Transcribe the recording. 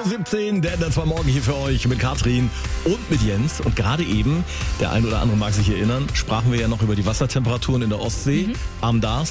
7:17 Uhr, der war morgen hier für euch mit Katrin und mit Jens. Und gerade eben, der ein oder andere mag sich erinnern, sprachen wir ja noch über die Wassertemperaturen in der Ostsee am Darß.